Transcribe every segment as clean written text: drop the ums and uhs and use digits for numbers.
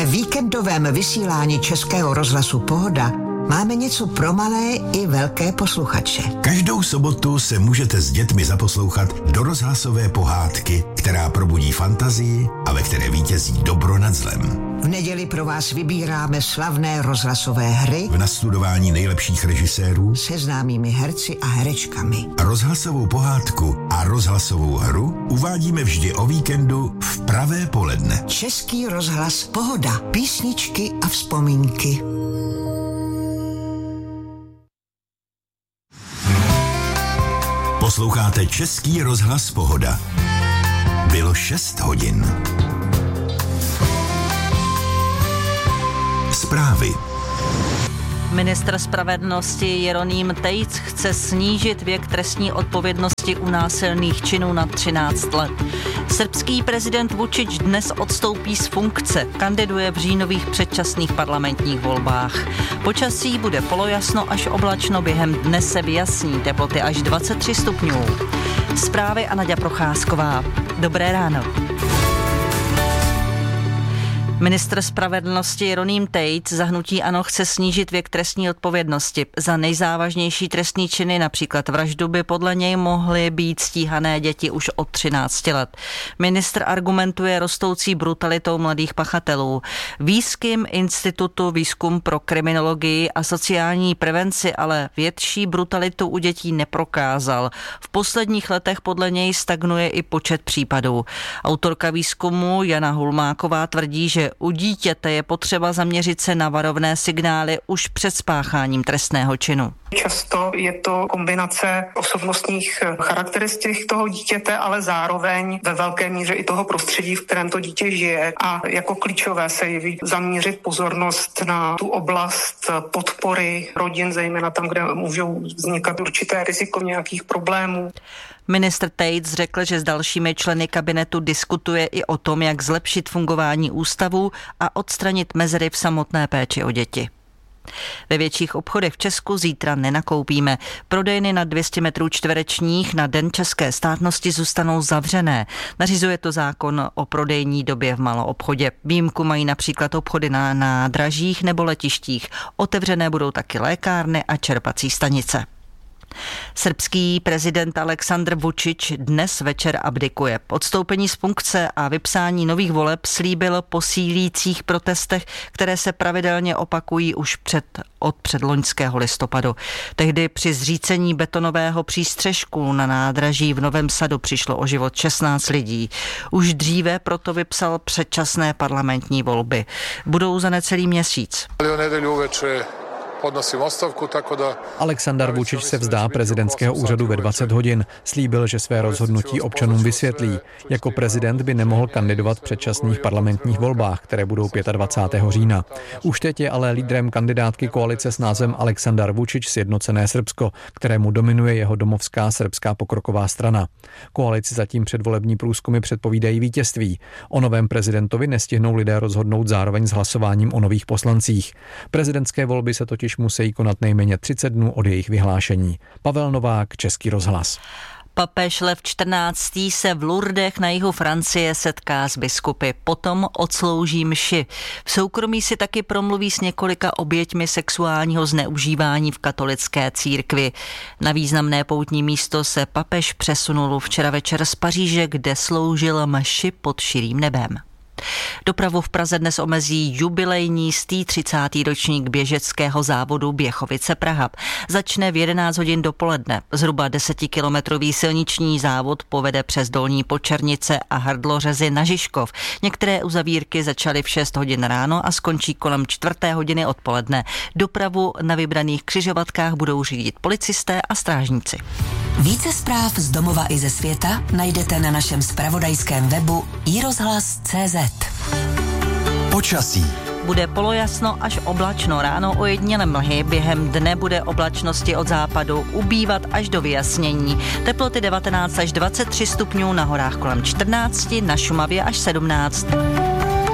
Ve víkendovém vysílání Českého rozhlasu Pohoda máme něco pro malé i velké posluchače. Každou sobotu se můžete s dětmi zaposlouchat do rozhlasové pohádky, která probudí fantazii a ve které vítězí dobro nad zlem. V neděli pro vás vybíráme slavné rozhlasové hry V nastudování nejlepších režisérů se známými herci a herečkami. Rozhlasovou pohádku a rozhlasovou hru uvádíme vždy o víkendu v pravé poledne. Český rozhlas Pohoda. Písničky a vzpomínky. Posloucháte Český rozhlas Pohoda. Bylo 6 hodin. Zprávy. Ministr spravedlnosti Jeroným Tejc chce snížit věk trestní odpovědnosti u násilných činů na 13 let. Srbský prezident Vučić dnes odstoupí z funkce, kandiduje v říjnových předčasných parlamentních volbách. Počasí bude polojasno až oblačno, během dne se vyjasní, teploty až 23 stupňů. Zprávy a Naďa Procházková. Dobré ráno. Ministr spravedlnosti Jeroným Tejc za hnutí ANO chce snížit věk trestní odpovědnosti. Za nejzávažnější trestní činy, například vraždu, by podle něj mohly být stíhané děti už od 13 let. Ministr argumentuje rostoucí brutalitou mladých pachatelů. Výzkum Institutu Výzkum pro kriminologii a sociální prevenci ale větší brutalitu u dětí neprokázal. V posledních letech podle něj stagnuje i počet případů. Autorka výzkumu Jana Hulmáková tvrdí, že u dítěte je potřeba zaměřit se na varovné signály už před spácháním trestného činu. Často je to kombinace osobnostních charakteristik toho dítěte, ale zároveň ve velké míře i toho prostředí, v kterém to dítě žije. A jako klíčové se jeví zaměřit pozornost na tu oblast podpory rodin, zejména tam, kde můžou vznikat určité riziko nějakých problémů. Ministr Tejc řekl, že s dalšími členy kabinetu diskutuje i o tom, jak zlepšit fungování ústavů a odstranit mezery v samotné péči o děti. Ve větších obchodech v Česku zítra nenakoupíme. Prodejny na 200 metrů čtverečních na Den české státnosti zůstanou zavřené. Nařizuje to zákon o prodejní době v maloobchodě. Výjimku mají například obchody na nádražích nebo letištích. Otevřené budou taky lékárny a čerpací stanice. Srbský prezident Aleksandr Vučić dnes večer abdikuje. Odstoupení z funkce a vypsání nových voleb slíbil po sílících protestech, které se pravidelně opakují už od předloňského listopadu. Tehdy při zřícení betonového přístřešku na nádraží v Novém Sadu přišlo o život 16 lidí. Už dříve proto vypsal předčasné parlamentní volby. Budou za necelý měsíc. Aleksandar Vučić se vzdá prezidentského úřadu ve 20 hodin. Slíbil, že své rozhodnutí občanům vysvětlí. Jako prezident by nemohl kandidovat v předčasných parlamentních volbách, které budou 25. října. Už teď je ale lídrem kandidátky koalice s názvem Aleksandar Vučić Sjednocené Srbsko, kterému dominuje jeho domovská Srbská pokroková strana. Koalici zatím předvolební průzkumy předpovídají vítězství. O novém prezidentovi nestihnou lidé rozhodnout zároveň s hlasováním o nových poslancích. Prezidentské volby se totiž musí konat nejméně 30 dnů od jejich vyhlášení. Pavel Novák, Český rozhlas. Papež Lev XIV. Se v Lourdech na jihu Francie setká s biskupy. Potom odslouží mši. V soukromí si taky promluví s několika oběťmi sexuálního zneužívání v katolické církvi. Na významné poutní místo se papež přesunul včera večer z Paříže, kde sloužil mši pod širým nebem. Dopravu v Praze dnes omezí jubilejní 130. ročník běžeckého závodu Běchovice-Praha. Začne v 11 hodin dopoledne. Zhruba 10kilometrový silniční závod povede přes Dolní Počernice a Hrdlořezy na Žižkov. Některé uzavírky začaly v 6 hodin ráno a skončí kolem 4. hodiny odpoledne. Dopravu na vybraných křižovatkách budou řídit policisté a strážníci. Více zpráv z domova i ze světa najdete na našem zpravodajském webu iRozhlas.cz. Počasí. Bude polojasno až oblačno, ráno ojedinělé mlhy, během dne bude oblačnosti od západu ubývat až do vyjasnění. Teploty 19 až 23 stupňů, na horách kolem 14, na Šumavě až 17.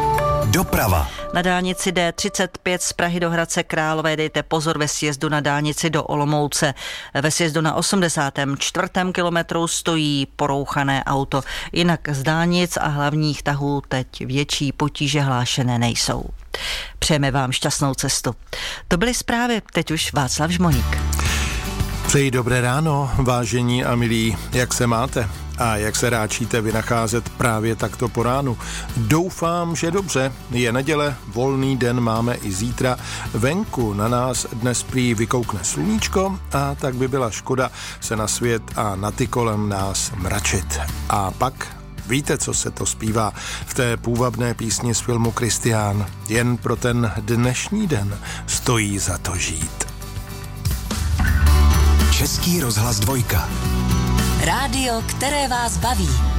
Doprava. Na dálnici D35 z Prahy do Hradce Králové dejte pozor ve sjezdu na dálnici do Olomouce. Ve sjezdu na 84. kilometru stojí porouchané auto. Jinak z dálnic a hlavních tahů teď větší potíže hlášené nejsou. Přejeme vám šťastnou cestu. To byly zprávy, teď už Václav Žmoník. Přeji dobré ráno, vážení a milí, jak se máte? A jak se ráčíte vynacházet právě takto po ránu? Doufám, že dobře. Je neděle, volný den máme i zítra. Venku na nás dnes prý vykoukne sluníčko a tak by byla škoda se na svět a na ty kolem nás mračit. A pak víte, co se to zpívá v té půvabné písni z filmu Kristián. Jen pro ten dnešní den stojí za to žít. Český rozhlas 2. Rádio, které vás baví.